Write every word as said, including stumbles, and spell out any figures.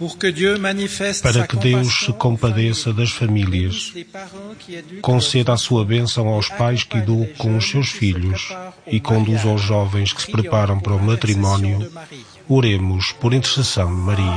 para que Deus se compadeça das famílias, conceda a sua bênção aos pais que educam os seus filhos e conduza os jovens que se preparam para o matrimónio. Oremos por intercessão de Maria.